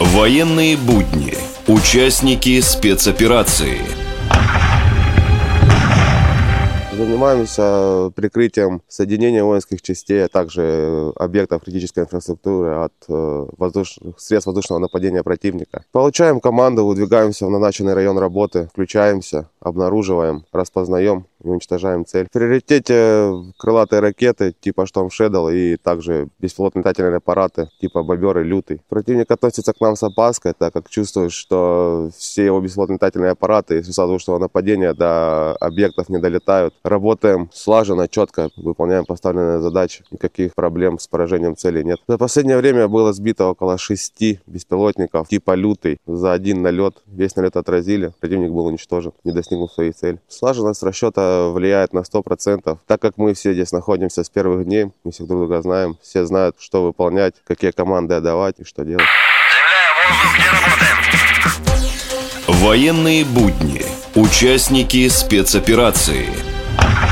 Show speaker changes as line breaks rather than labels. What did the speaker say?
Военные будни. Участники спецоперации.
Занимаемся прикрытием соединения воинских частей, а также объектов критической инфраструктуры от средств воздушного нападения противника. Получаем команду, выдвигаемся в назначенный район работы, включаемся, обнаруживаем, распознаем и уничтожаем цель. В приоритете крылатые ракеты типа Storm Shadow и также беспилотные летательные аппараты типа Бобер и Лютый. Противник относится к нам с опаской, так как чувствует, что все его беспилотные летательные аппараты из воздушного нападения до объектов не долетают. Работаем слаженно, четко, выполняем поставленные задачи. Никаких проблем с поражением цели нет. За последнее время было сбито около 6 беспилотников типа Лютый. За один налет весь налет отразили. Противник был уничтожен, не достигнув своей цели. Слаженность расчета влияет на 100%. Так как мы все здесь находимся с первых дней, мы всех друг друга знаем. Все знают, что выполнять, какие команды отдавать и что делать.
Земля, воздух, где работаем?
Военные будни. Участники спецоперации.